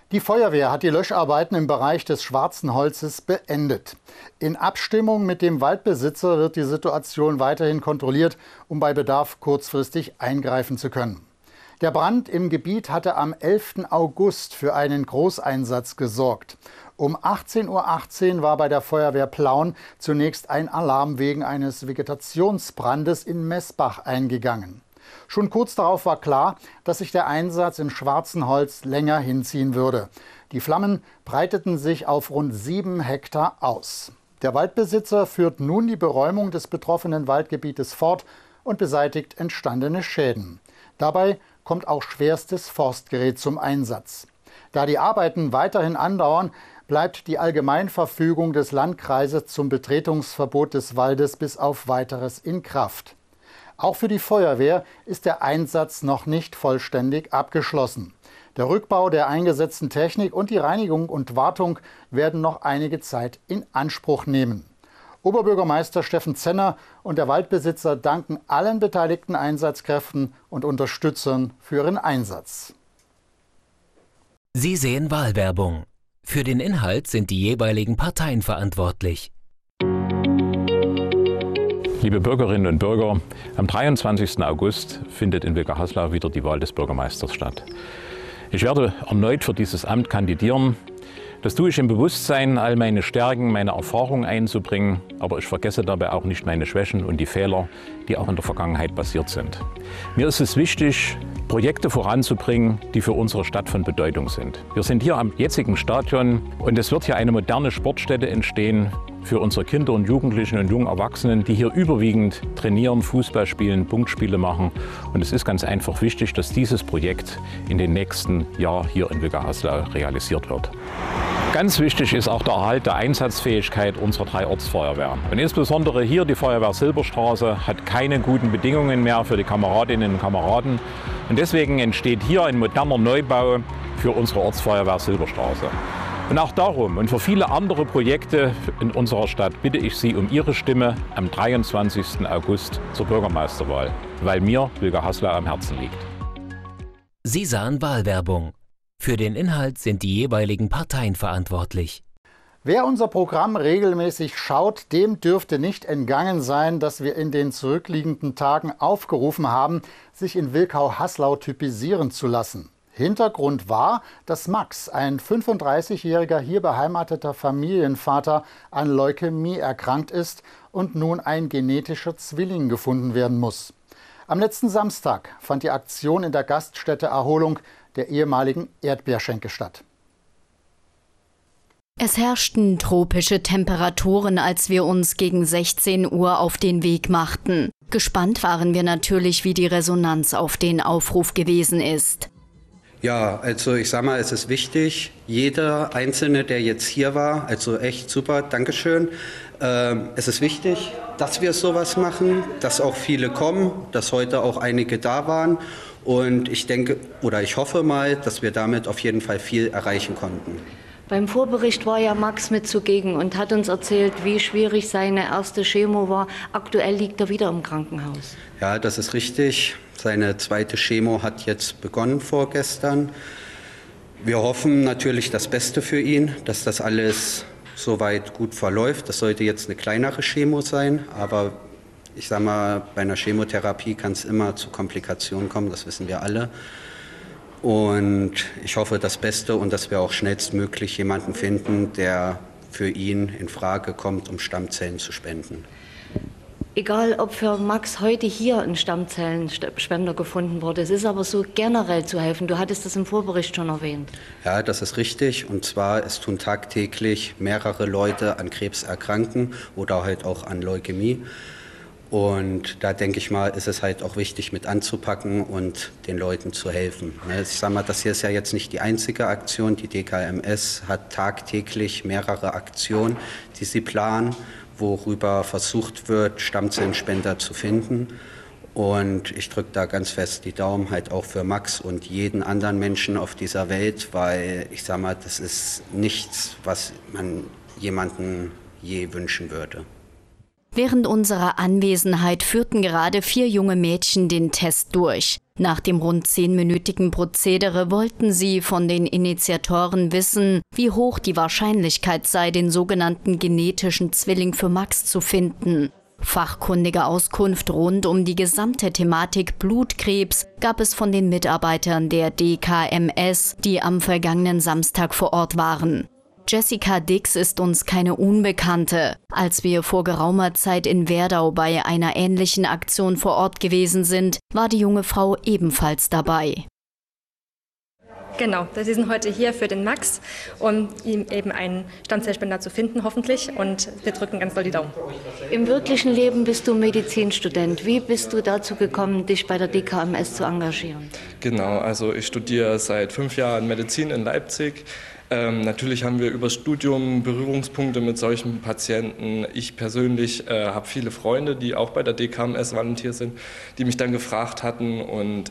Die Feuerwehr hat die Löscharbeiten im Bereich des schwarzen Holzes beendet. In Abstimmung mit dem Waldbesitzer wird die Situation weiterhin kontrolliert, um bei Bedarf kurzfristig eingreifen zu können. Der Brand im Gebiet hatte am 11. August für einen Großeinsatz gesorgt. Um 18:18 Uhr war bei der Feuerwehr Plauen zunächst ein Alarm wegen eines Vegetationsbrandes in Messbach eingegangen. Schon kurz darauf war klar, dass sich der Einsatz im schwarzen Holz länger hinziehen würde. Die Flammen breiteten sich auf rund 7 Hektar aus. Der Waldbesitzer führt nun die Beräumung des betroffenen Waldgebietes fort und beseitigt entstandene Schäden. Dabei kommt auch schwerstes Forstgerät zum Einsatz. Da die Arbeiten weiterhin andauern, bleibt die Allgemeinverfügung des Landkreises zum Betretungsverbot des Waldes bis auf Weiteres in Kraft. Auch für die Feuerwehr ist der Einsatz noch nicht vollständig abgeschlossen. Der Rückbau der eingesetzten Technik und die Reinigung und Wartung werden noch einige Zeit in Anspruch nehmen. Oberbürgermeister Steffen Zenner und der Waldbesitzer danken allen beteiligten Einsatzkräften und Unterstützern für ihren Einsatz. Sie sehen Wahlwerbung. Für den Inhalt sind die jeweiligen Parteien verantwortlich. Liebe Bürgerinnen und Bürger, am 23. August findet in Wilka-Haslau wieder die Wahl des Bürgermeisters statt. Ich werde erneut für dieses Amt kandidieren. Das tue ich im Bewusstsein, all meine Stärken, meine Erfahrungen einzubringen, aber ich vergesse dabei auch nicht meine Schwächen und die Fehler, die auch in der Vergangenheit passiert sind. Mir ist es wichtig, Projekte voranzubringen, die für unsere Stadt von Bedeutung sind. Wir sind hier am jetzigen Stadion und es wird hier eine moderne Sportstätte entstehen für unsere Kinder und Jugendlichen und jungen Erwachsenen, die hier überwiegend trainieren, Fußball spielen, Punktspiele machen. Und es ist ganz einfach wichtig, dass dieses Projekt in den nächsten Jahren hier in Wilka-Haslau realisiert wird. Ganz wichtig ist auch der Erhalt der Einsatzfähigkeit unserer 3 Ortsfeuerwehren. Und insbesondere hier die Feuerwehr Silberstraße hat keine guten Bedingungen mehr für die Kameradinnen und Kameraden. Und deswegen entsteht hier ein moderner Neubau für unsere Ortsfeuerwehr Silberstraße. Und auch darum und für viele andere Projekte in unserer Stadt bitte ich Sie um Ihre Stimme am 23. August zur Bürgermeisterwahl, weil mir Wilka-Haslau am Herzen liegt. Sie sahen Wahlwerbung. Für den Inhalt sind die jeweiligen Parteien verantwortlich. Wer unser Programm regelmäßig schaut, dem dürfte nicht entgangen sein, dass wir in den zurückliegenden Tagen aufgerufen haben, sich in Wilkau-Haslau typisieren zu lassen. Hintergrund war, dass Max, ein 35-jähriger hier beheimateter Familienvater, an Leukämie erkrankt ist und nun ein genetischer Zwilling gefunden werden muss. Am letzten Samstag fand die Aktion in der Gaststätte Erholung der ehemaligen Erdbeerschenke statt. Es herrschten tropische Temperaturen, als wir uns gegen 16 Uhr auf den Weg machten. Gespannt waren wir natürlich, wie die Resonanz auf den Aufruf gewesen ist. Ja, also ich sag mal, es ist wichtig, jeder Einzelne, der jetzt hier war, also echt super, Dankeschön. Es ist wichtig, dass wir sowas machen, dass auch viele kommen, dass heute auch einige da waren. Und ich denke, oder ich hoffe mal, dass wir damit auf jeden Fall viel erreichen konnten. Beim Vorbericht war ja Max mit zugegen und hat uns erzählt, wie schwierig seine erste Chemo war. Aktuell liegt er wieder im Krankenhaus. Ja, das ist richtig. Seine zweite Chemo hat jetzt begonnen vorgestern. Wir hoffen natürlich das Beste für ihn, dass das alles soweit gut verläuft. Das sollte jetzt eine kleinere Chemo sein, aber ich sag mal, bei einer Chemotherapie kann es immer zu Komplikationen kommen, das wissen wir alle. Und ich hoffe das Beste und dass wir auch schnellstmöglich jemanden finden, der für ihn in Frage kommt, um Stammzellen zu spenden. Egal, ob für Max heute hier ein Stammzellenspender gefunden wurde, es ist aber so generell zu helfen. Du hattest das im Vorbericht schon erwähnt. Ja, das ist richtig. Und zwar, es tun tagtäglich mehrere Leute an Krebs erkranken oder halt auch an Leukämie. Und da denke ich mal, ist es halt auch wichtig, mit anzupacken und den Leuten zu helfen. Ich sage mal, das hier ist ja jetzt nicht die einzige Aktion. Die DKMS hat tagtäglich mehrere Aktionen, die sie planen, worüber versucht wird, Stammzellenspender zu finden. Und ich drücke da ganz fest die Daumen halt auch für Max und jeden anderen Menschen auf dieser Welt, weil ich sage mal, das ist nichts, was man jemandem je wünschen würde. Während unserer Anwesenheit führten gerade 4 junge Mädchen den Test durch. Nach dem rund 10-minütigen Prozedere wollten sie von den Initiatoren wissen, wie hoch die Wahrscheinlichkeit sei, den sogenannten genetischen Zwilling für Max zu finden. Fachkundige Auskunft rund um die gesamte Thematik Blutkrebs gab es von den Mitarbeitern der DKMS, die am vergangenen Samstag vor Ort waren. Jessica Dix ist uns keine Unbekannte. Als wir vor geraumer Zeit in Werdau bei einer ähnlichen Aktion vor Ort gewesen sind, war die junge Frau ebenfalls dabei. Genau, wir sind heute hier für den Max, um ihm eben einen Stammzellspender zu finden, hoffentlich. Und wir drücken ganz doll die Daumen. Im wirklichen Leben bist du Medizinstudent. Wie bist du dazu gekommen, dich bei der DKMS zu engagieren? Genau, also ich studiere seit 5 Jahren Medizin in Leipzig. Natürlich haben wir über Studium Berührungspunkte mit solchen Patienten. Ich persönlich habe viele Freunde, die auch bei der DKMS volontiert sind, die mich dann gefragt hatten. Und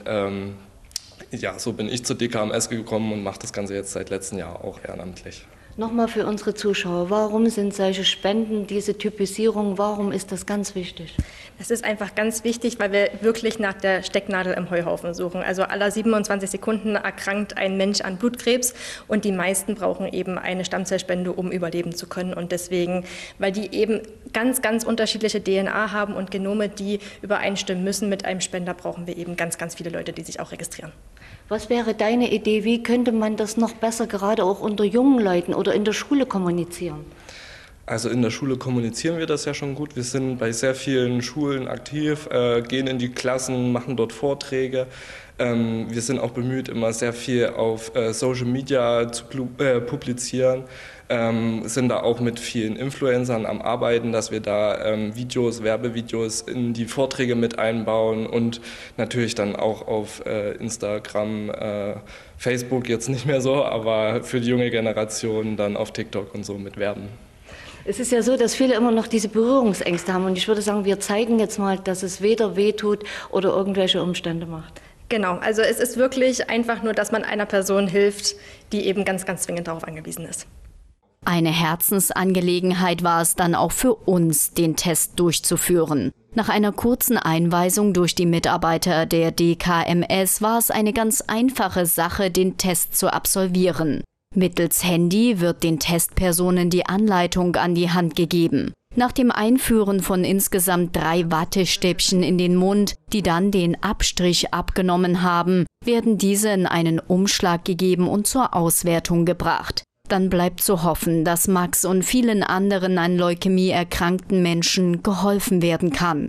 ja, so bin ich zur DKMS gekommen und mache das Ganze jetzt seit letztem Jahr auch ehrenamtlich. Nochmal für unsere Zuschauer, warum sind solche Spenden, diese Typisierung, warum ist das ganz wichtig? Das ist einfach ganz wichtig, weil wir wirklich nach der Stecknadel im Heuhaufen suchen. Also alle 27 Sekunden erkrankt ein Mensch an Blutkrebs und die meisten brauchen eben eine Stammzellspende, um überleben zu können. Und deswegen, weil die eben ganz, ganz unterschiedliche DNA haben und Genome, die übereinstimmen müssen mit einem Spender, brauchen wir eben ganz, ganz viele Leute, die sich auch registrieren. Was wäre deine Idee, wie könnte man das noch besser gerade auch unter jungen Leuten oder in der Schule kommunizieren? Also in der Schule kommunizieren wir das ja schon gut. Wir sind bei sehr vielen Schulen aktiv, gehen in die Klassen, machen dort Vorträge. Wir sind auch bemüht, immer sehr viel auf Social Media zu publizieren. Sind da auch mit vielen Influencern am Arbeiten, dass wir da Werbevideos in die Vorträge mit einbauen und natürlich dann auch auf Instagram, Facebook jetzt nicht mehr so, aber für die junge Generation dann auf TikTok und so mit werben. Es ist ja so, dass viele immer noch diese Berührungsängste haben und ich würde sagen, wir zeigen jetzt mal, dass es weder wehtut oder irgendwelche Umstände macht. Genau, also es ist wirklich einfach nur, dass man einer Person hilft, die eben ganz, ganz zwingend darauf angewiesen ist. Eine Herzensangelegenheit war es dann auch für uns, den Test durchzuführen. Nach einer kurzen Einweisung durch die Mitarbeiter der DKMS war es eine ganz einfache Sache, den Test zu absolvieren. Mittels Handy wird den Testpersonen die Anleitung an die Hand gegeben. Nach dem Einführen von insgesamt 3 Wattestäbchen in den Mund, die dann den Abstrich abgenommen haben, werden diese in einen Umschlag gegeben und zur Auswertung gebracht. Dann bleibt zu hoffen, dass Max und vielen anderen an Leukämie erkrankten Menschen geholfen werden kann.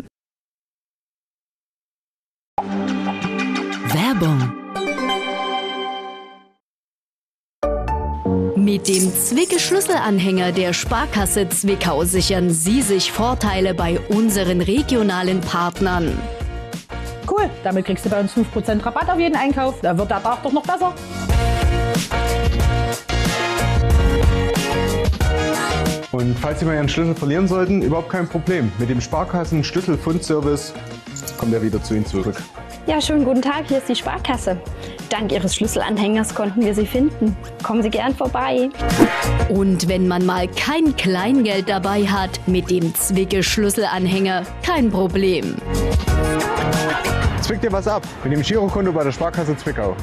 Werbung. Mit dem Zwicke-Schlüsselanhänger der Sparkasse Zwickau sichern Sie sich Vorteile bei unseren regionalen Partnern. Cool, damit kriegst du bei uns 5% Rabatt auf jeden Einkauf. Da wird der Tag doch noch besser. Und falls Sie mal Ihren Schlüssel verlieren sollten, überhaupt kein Problem. Mit dem Sparkassen-Schlüsselfundservice kommt er wieder zu Ihnen zurück. Ja, schönen guten Tag, hier ist die Sparkasse. Dank Ihres Schlüsselanhängers konnten wir Sie finden. Kommen Sie gern vorbei. Und wenn man mal kein Kleingeld dabei hat, mit dem Zwicke-Schlüsselanhänger kein Problem. Zwick dir was ab mit dem Girokonto bei der Sparkasse Zwickau.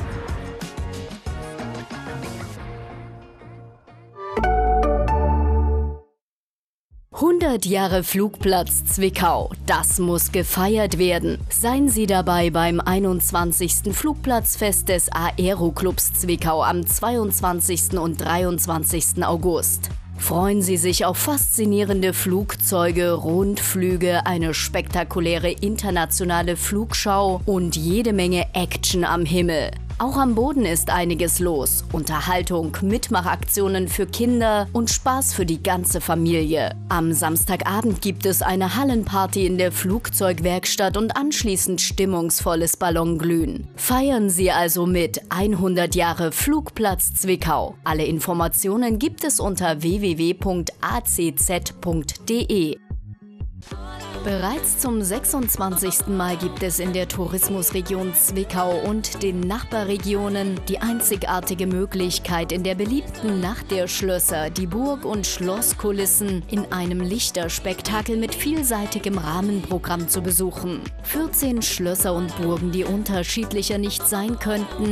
Jahre Flugplatz Zwickau. Das muss gefeiert werden. Seien Sie dabei beim 21. Flugplatzfest des Aeroclubs Zwickau am 22. und 23. August. Freuen Sie sich auf faszinierende Flugzeuge, Rundflüge, eine spektakuläre internationale Flugschau und jede Menge Action am Himmel. Auch am Boden ist einiges los. Unterhaltung, Mitmachaktionen für Kinder und Spaß für die ganze Familie. Am Samstagabend gibt es eine Hallenparty in der Flugzeugwerkstatt und anschließend stimmungsvolles Ballonglühen. Feiern Sie also mit 100 Jahre Flugplatz Zwickau. Alle Informationen gibt es unter www.acz.de. Bereits zum 26. Mal gibt es in der Tourismusregion Zwickau und den Nachbarregionen die einzigartige Möglichkeit, in der beliebten Nacht der Schlösser die Burg- und Schlosskulissen in einem Lichterspektakel mit vielseitigem Rahmenprogramm zu besuchen. 14 Schlösser und Burgen, die unterschiedlicher nicht sein könnten,